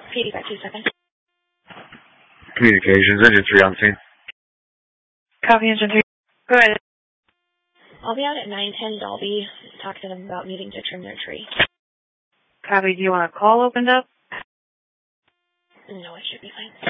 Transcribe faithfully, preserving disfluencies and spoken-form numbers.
P D five two seven. Communications, engine three on scene. Copy, engine three. Go ahead. I'll be out at nine ten Dalby. Talk to them about needing to trim their tree. Copy, do you want a call opened up? No, it should be fine.